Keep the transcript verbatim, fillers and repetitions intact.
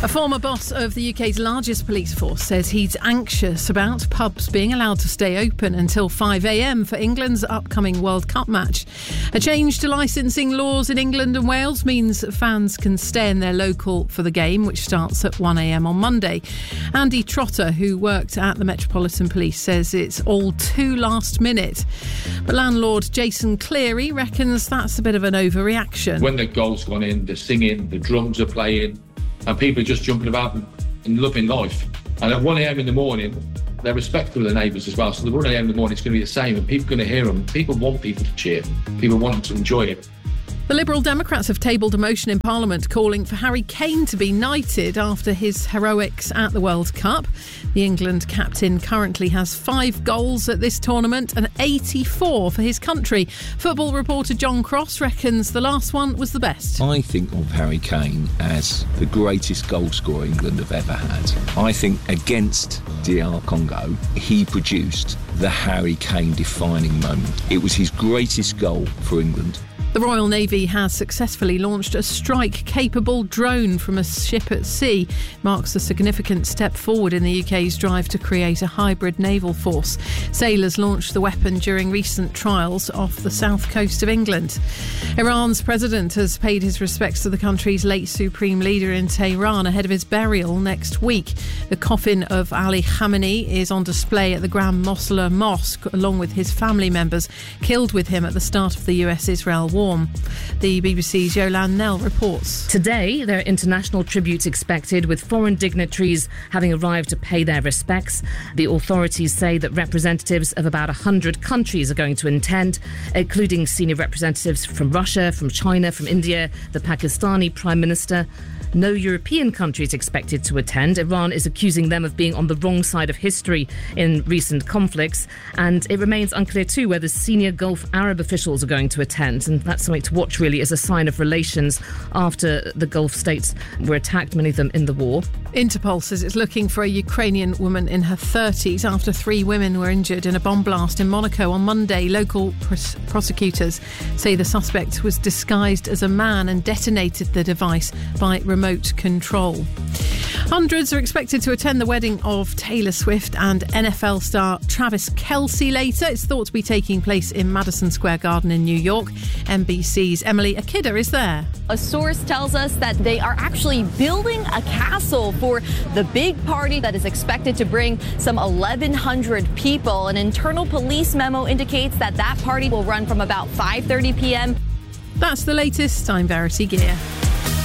A former boss of the U K's largest police force says he's anxious about pubs being allowed to stay open until five a.m. for England's upcoming World Cup match. A change to licensing laws in England and Wales means fans can stay in their local for the game, which starts at one a.m. on Monday. Andy Trotter, who worked at the Metropolitan Police, says it's all too last minute. But landlord Jason Cleary reckons that's a bit of an overreaction. When the goal's gone in, they're singing, the drums are playing, and people are just jumping about and loving life. And at one a.m. in the morning, they're respectful of the neighbours as well. So the one a.m. in the morning is going to be the same, and people are going to hear them. People want people to cheer. People want them to enjoy it. The Liberal Democrats have tabled a motion in Parliament calling for Harry Kane to be knighted after his heroics at the World Cup. The England captain currently has five goals at this tournament and eighty-four for his country. Football reporter John Cross reckons the last one was the best. I think of Harry Kane as the greatest goalscorer England have ever had. I think against D R Congo, he produced the Harry Kane defining moment. It was his greatest goal for England. The Royal Navy has successfully launched a strike-capable drone from a ship at sea. It marks a significant step forward in the U K's drive to create a hybrid naval force. Sailors launched the weapon during recent trials off the south coast of England. Iran's president has paid his respects to the country's late supreme leader in Tehran ahead of his burial next week. The coffin of Ali Khamenei is on display at the Grand Mosla Mosque, along with his family members killed with him at the start of the U S-Israel war. The B B C's Yolande Nell reports. Today, there are international tributes expected, with foreign dignitaries having arrived to pay their respects. The authorities say that representatives of about one hundred countries are going to attend, including senior representatives from Russia, from China, from India, the Pakistani Prime Minister. No European country is expected to attend. Iran is accusing them of being on the wrong side of history in recent conflicts. And it remains unclear too whether senior Gulf Arab officials are going to attend. And that's something to watch really as a sign of relations after the Gulf states were attacked, many of them in the war. Interpol says it's looking for a Ukrainian woman in her thirties after three women were injured in a bomb blast in Monaco on Monday. Local pros- prosecutors say the suspect was disguised as a man and detonated the device by remote control. Hundreds are expected to attend the wedding of Taylor Swift and N F L star Travis Kelce later. It's thought to be taking place in Madison Square Garden in New York. N B C's Emily Akida is there. A source tells us that they are actually building a castle for the big party that is expected to bring some eleven hundred people. An internal police memo indicates that that party will run from about five thirty p.m. That's the latest. I'm Verity Gear.